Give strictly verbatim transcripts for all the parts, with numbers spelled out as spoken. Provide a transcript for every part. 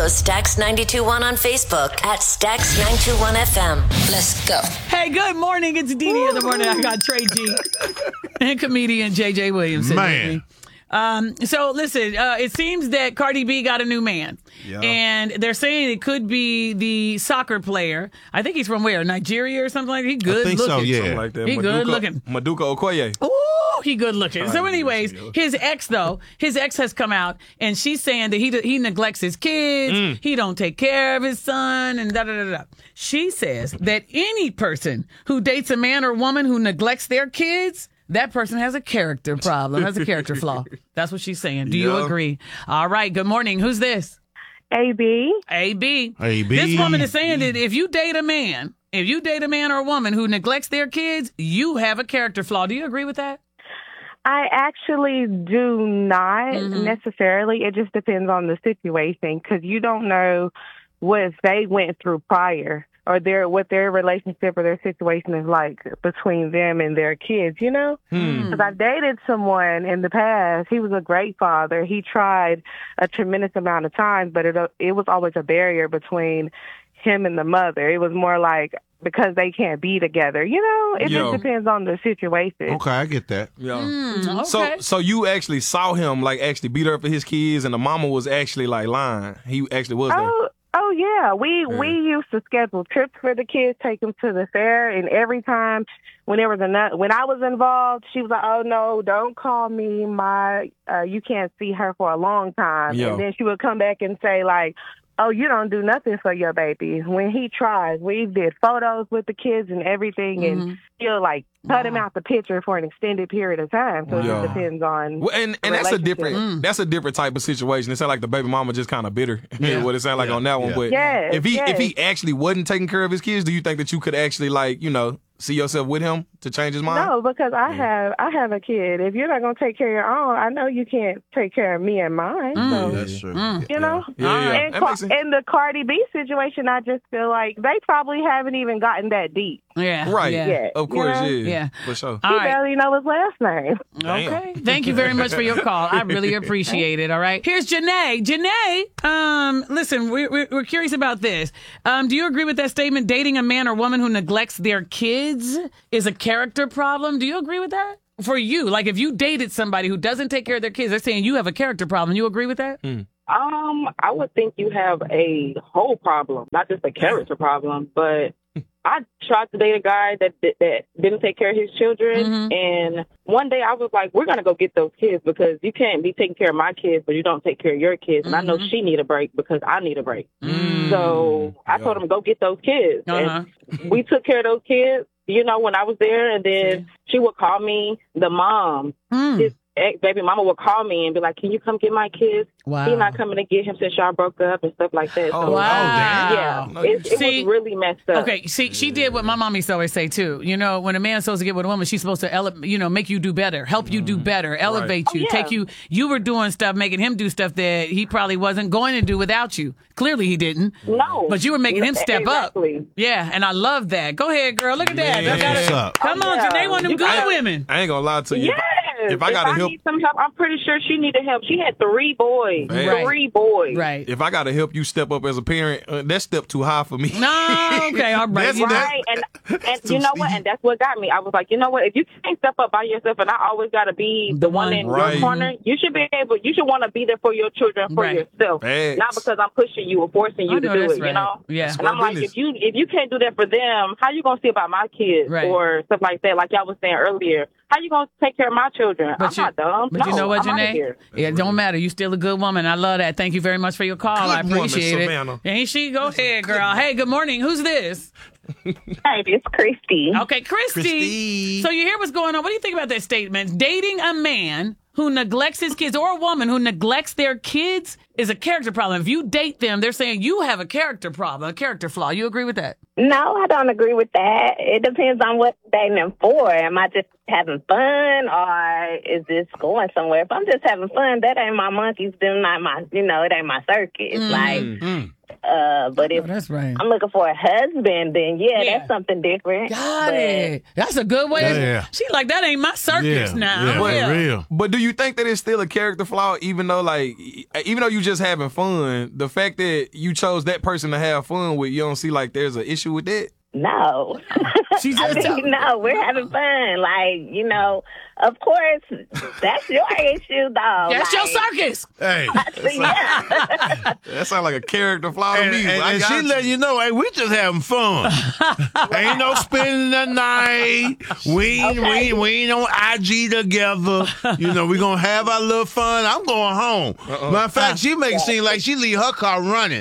Stax ninety-two point one on Facebook at Stax nine two one F M. Let's go. Hey, good morning. It's Dee in the morning. I got Trey G and comedian J J Williams. Man. Um, so listen, uh, it seems that Cardi B got a new man. Yeah. And they're saying it could be the soccer player. I think he's from where? Nigeria or something like that? He good I think looking. so, yeah. Something like that. He Maduka, good looking. Maduka Okoye. Ooh, he good looking. So anyways, his ex though, his ex has come out and she's saying that he he neglects his kids, Mm. he don't take care of his son, and da da da da. She says that any person who dates a man or woman who neglects their kids, that person has a character problem, has a character flaw. That's what she's saying. Do you Yeah. agree? All right. Good morning. Who's this? A B. A B. A B. This woman is saying that if you date a man, if you date a man or a woman who neglects their kids, you have a character flaw. Do you agree with that? I actually do not Mhm. necessarily. It just depends on the situation because you don't know what they went through prior or their what their relationship or their situation is like between them and their kids, you know? Because I dated someone in the past. He was a great father. He tried a tremendous amount of times, but it it was always a barrier between him and the mother. It was more like because they can't be together, you know? It Yo. just depends on the situation. Okay, I get that. Yeah. Mm, okay. So, so you actually saw him like actually beat up for his kids, and the mama was actually like lying. He actually was there. Oh, oh yeah. We Yeah. we used to schedule trips for the kids, take them to the fair, and every time when there was a when I was involved, she was like, "Oh no, don't call me. My uh, you can't see her for a long time." Yeah. And then she would come back and say like, "Oh, you don't do nothing for your baby." When he tries, we did photos with the kids and everything, Mhm. and he'll like cut him Wow. out the picture for an extended period of time. So Yeah. it just depends on. Well, and and that's a relationship. different Mm. that's a different type of situation. It sounds like the baby mama just kind of bitter. Yeah. What it sounds like Yeah. on that one. Yeah. But Yes, if he yes. if he actually wasn't taking care of his kids, do you think that you could actually like you know see yourself with him to change his mind? No, because I have I have a kid. If you're not gonna take care of your own, I know you can't take care of me and mine. Mm. So That's true. Mm. you know, Yeah, yeah. and That Car- makes sense. in the Cardi B situation, I just feel like they probably haven't even gotten that deep. Yeah. Right. Yeah. Yeah. Of course, Yeah. yeah. Yeah. For sure. All He right. barely know his last name. Damn. Okay. Thank you very much for your call. I really appreciate it. All right. Here's Janae. Janae, um, listen, we're, we're, we're curious about this. Um, do you agree with that statement? Dating a man or woman who neglects their kids is a character problem. Do you agree with that? For you, like if you dated somebody who doesn't take care of their kids, they're saying you have a character problem. You agree with that? Um, I would think you have a whole problem, not just a character problem. But I tried to date a guy that that, that didn't take care of his children, Mhm. and one day I was like, "We're gonna go get those kids because you can't be taking care of my kids, but you don't take care of your kids." And I know Mhm. she need a break because I need a break. Mm. So I Yeah. told him go get those kids, Uh-huh. and we took care of those kids. You know, when I was there, and then she would call me, the mom, Mm. his ex baby mama would call me and be like, "Can you come get my kids? Wow. He's not coming to get him since y'all broke up and stuff like that." Oh, So, Wow. yeah, No, you- it, it See- was really messed up. Okay, see, she did what my mom used to always say too. You know, when a man's supposed to get with a woman, she's supposed to, ele- you know, make you do better, help you do better, elevate Oh, you, yeah. take you. You were doing stuff, making him do stuff that he probably wasn't going to do without you. Clearly, he didn't. No, But you were making him step exactly. up. Yeah, and I love that. Go ahead, girl. Look at that. Man. I gotta- What's up? Come Oh, on, yeah. Janae, one of them You good got- women. I ain't gonna lie to you. Yes. If I gotta if I help- need some help, I'm pretty sure she needed help. She had three boys. Right. Three boys. Right. If I gotta help you step up as a parent, uh, that's step too high for me. No, okay, all right. That's- You know- Right, and and That's you too know what? steep. And that's what got me. I was like, you know what? If you can't step up by yourself, and I always got to be the, The one one. in Right. your corner, you should be able. You should want to be there for your children, for Right. yourself, Facts. not because I'm pushing you or forcing you I to know do that's it. right. You know? Yeah. And I'm like, business. if you if you can't do that for them, how you gonna see about my kids Right. or stuff like that? Like y'all was saying earlier, how you gonna take care of my children? But I'm you, not dumb. But you No, know what, I'm outta Janae? here. Yeah, it don't matter. You still a good woman. I love that. Thank you very much for your call. Good I appreciate woman, it. Savannah. Ain't she? Go ahead, girl. Hey, good morning. Who's this? Hey, it's Christy. Okay, Christy. Christy. So you hear what's going on. What do you think about that statement? Dating a man who neglects his kids or a woman who neglects their kids is a character problem. If you date them, they're saying you have a character problem, a character flaw. You agree with that? No, I don't agree with that. It depends on what I'm dating them for. Am I just having fun or is this going somewhere? If I'm just having fun, that ain't my monkeys. Them not my, you know, it ain't my circus. Like, Mm. uh, but if Oh, that's right. I'm looking for a husband, then yeah, Yeah. that's something different. Got But it. That's a good way. Yeah. She like, that ain't my circus Yeah, now. yeah, for real. But do you think that it's still a character flaw, even though, like, even though you just having fun. The fact that you chose that person to have fun with, you don't see like there's an issue with that? No. She I just mean, no, we're having fun. Like, you know, of course, that's your issue, though. That's like, your circus. Hey. Yeah. That sounds like a character flaw to And, me. and, I and got she you. letting you know, hey, we just having fun. Ain't no spending the night. We ain't, we, ain't, we ain't on I G together. You know, we going to have our little fun. I'm going home. Uh-uh. Matter of fact, she make it seem like she leave her car running.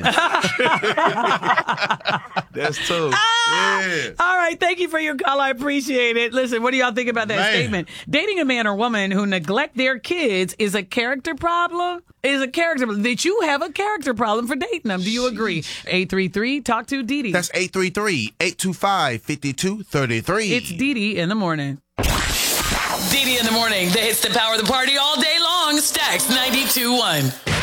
That's tough. Yeah. All right, thank you for your call. I appreciate it. Listen, what do y'all think about that Man. statement? Dating a man or woman who neglect their kids is a character problem? Is a character problem? Did you have a character problem for dating them? Do you agree? eight three three, talk to Dee Dee. That's eight three three, eight two five, five two three three. It's Dee Dee in the morning. Dee Dee in the morning. That hits the power of the party all day long. Stacks ninety-two point one.